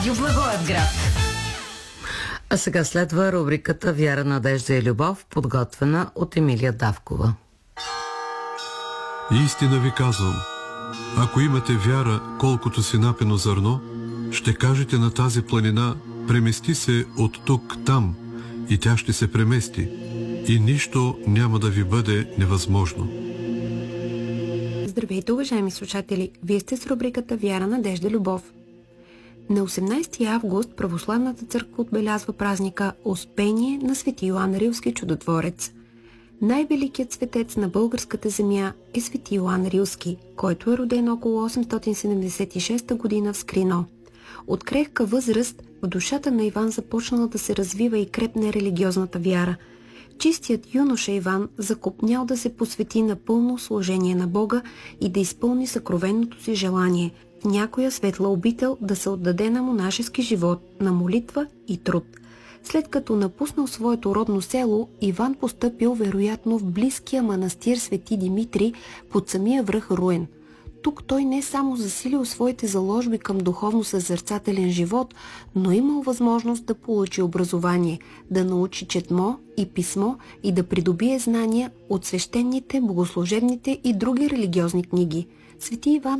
Благоевград. А сега следва рубриката Вяра, надежда и любов, подготвена от Емилия Давкова. Истина ви казвам, ако имате вяра, колкото си напено зърно, ще кажете на тази планина: премести се от тук там, и тя ще се премести, и нищо няма да ви бъде невъзможно. Здравейте, уважаеми слушатели! Вие сте с рубриката Вяра, надежда, любов. На 18 август Православната църква отбелязва празника Успение на свети Йоан Рилски чудотворец. Най-великият светец на българската земя е свети Йоан Рилски, който е роден около 876 година в Скрино. От крехка възраст в душата на Иван започнала да се развива и крепне религиозната вяра. Чистият юноша Иван закопнял да се посвети на пълно служение на Бога и да изпълни съкровенното си желание – в някоя светла обител да се отдаде на монашески живот, на молитва и труд. След като напуснал своето родно село, Иван постъпил вероятно в близкия манастир Свети Димитрий под самия връх Руен. Тук той не само засилил своите заложби към духовно съзерцателен живот, но имал възможност да получи образование, да научи четмо и писмо и да придобие знания от свещените, богослужебните и други религиозни книги. Свети Иван